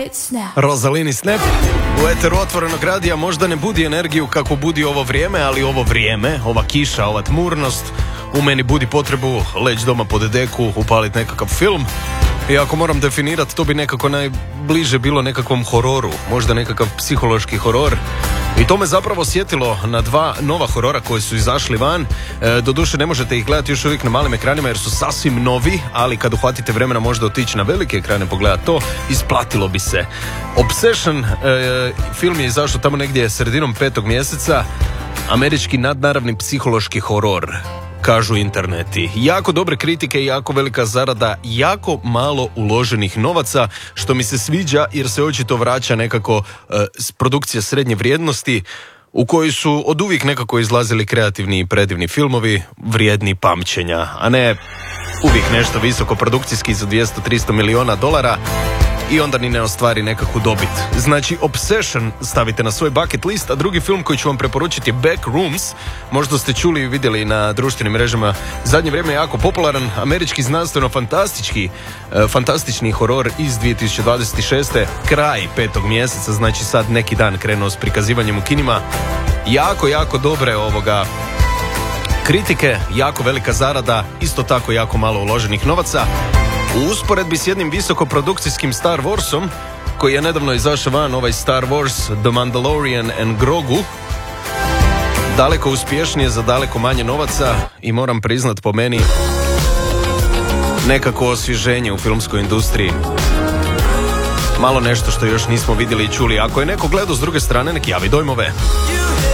Rosalini Snap. U eteru otvorenog radija možda ne budi energiju kako budi ovo vrijeme, ali ovo vrijeme, ova kiša, ova tmurnost u meni budi potrebu leći doma pod deku, upaliti nekakav film. I ako moram definirati, to bi nekako najbliže bilo nekakvom hororu, možda nekakav psihološki horor. I to me zapravo sjetilo na dva nova horora koji su izašli van. Doduše ne možete ih gledati još uvijek na malim ekranima jer su sasvim novi, ali kad uhvatite vremena možda otići na velike ekrane pogledati to, isplatilo bi se. Obsession, film je izašao tamo negdje sredinom 5. mjeseca, američki nadnaravni psihološki horor, kažu interneti. Jako dobre kritike, jako velika zarada, jako malo uloženih novaca, što mi se sviđa jer se očito vraća nekako produkcija srednje vrijednosti u kojoj su oduvijek nekako izlazili kreativni i predivni filmovi, vrijedni pamćenja, a ne uvijek nešto visoko produkcijski za 200-300 milijuna dolara i onda ni ne ostvari nekakvu dobit. Znači, Obsession stavite na svoj bucket list, a drugi film koji ću vam preporučiti je Backrooms. Možda ste čuli i vidjeli na društvenim mrežama. Zadnje vrijeme je jako popularan američki fantastični horor iz 2026. Kraj 5. mjeseca, znači sad neki dan krenuo s prikazivanjem u kinima. Jako dobre kritike, jako velika zarada, isto tako jako malo uloženih novaca. U usporedbi s jednim visokoprodukcijskim Star Warsom, koji je nedavno izašao van, ovaj Star Wars The Mandalorian and Grogu, daleko uspješnije za daleko manje novaca i moram priznat po meni nekako osvježenje u filmskoj industriji. Malo nešto što još nismo vidjeli i čuli. Ako je neko gledao s druge strane, nek javi dojmove.